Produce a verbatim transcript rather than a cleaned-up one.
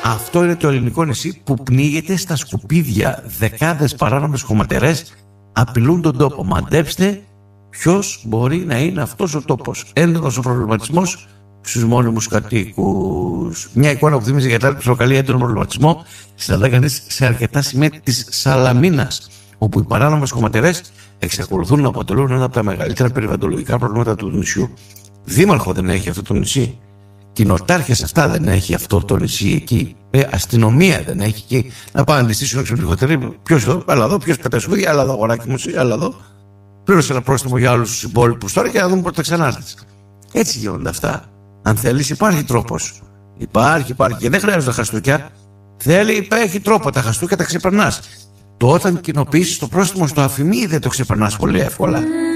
Αυτό είναι το ελληνικό νησί που πνίγεται στα σκουπίδια. Δεκάδες παράνομες χωματερές απειλούν τον τόπο. Μαντέψτε ποιος μπορεί να είναι αυτός ο τόπος. Έντονος ο προβληματισμός στους μόνιμους κατοίκους. Μια εικόνα που θυμίζει για τα προκαλεί έντονο προβληματισμό συναντά κανείς σε αρκετά σημεία της Σαλαμίνας, όπου οι παράνομες χωματερές εξακολουθούν να αποτελούν ένα από τα μεγαλύτερα περιβαλλοντολογικά προβλήματα του νησιού. Δήμαρχο δεν έχει αυτό το νησί. Κοινοτάρχες αυτά δεν έχει αυτό το νησί εκεί. Ε, αστυνομία δεν έχει εκεί. Να πάνε να ληστήσουν έξω από ποιος εδώ, αλλά εδώ, ποιος πετάει άλλα εδώ, αγοράκι μου, άλλα εδώ. Πλήρωσε ένα πρόστιμο για όλους τους υπόλοιπους τώρα και να δούμε πότε θα ξανάρθεις. Έτσι γίνονται αυτά. Αν θέλεις, υπάρχει τρόπος. Υπάρχει, υπάρχει. Και δεν χρειάζονται χαστούκια. Θέλει, έχει τρόπο. Τα χαστούκια τα ξεπερνάς. Το όταν κοινοποιήσεις το πρόστιμο στο αφημί δεν το ξεπερνάς πολύ εύκολα.